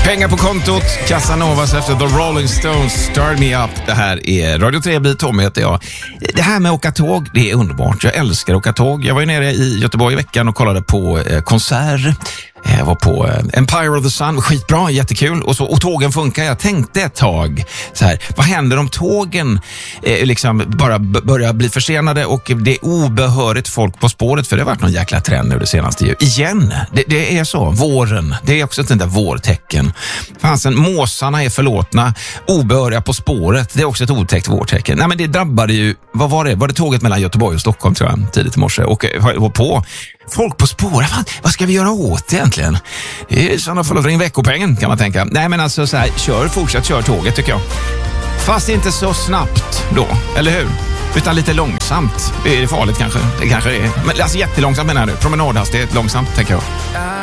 Pengar på kontot, Casanovas efter The Rolling Stones, Start Me Up. Det här är Radio 3, Tommy heter jag. Det här med att åka tåg, det är underbart. Jag älskar att åka tåg. Jag var ju nere i Göteborg i veckan och kollade på konsert. Jag var på Empire of the Sun, skitbra, jättekul. Och tågen funkar. Jag tänkte ett tag så här, vad händer om tågen liksom bara börjar bli försenade och det är obehörigt folk på spåret, för det har varit någon jäkla trend nu det senaste ju. Igen, det är så. Våren, det är också ett sånt där vårtecken. Fansen, måsarna är förlåtna. Obehöriga på spåret, det är också ett otäckt vårtecken. Nej, men det drabbade ju, vad var det? Var det tåget mellan Göteborg och Stockholm tror jag, tidigt i morse. Och på folk på spåret, vad ska vi göra åt egentligen? Det är sådana fall att ringa veckopengen kan man tänka. Nej, men alltså så här, fortsätt kör tåget tycker jag. Fast inte så snabbt då, eller hur? Utan lite långsamt. Är det farligt kanske? Det kanske är. Men alltså jättelångsamt menar du. Promenadhastighet långsamt tänker jag.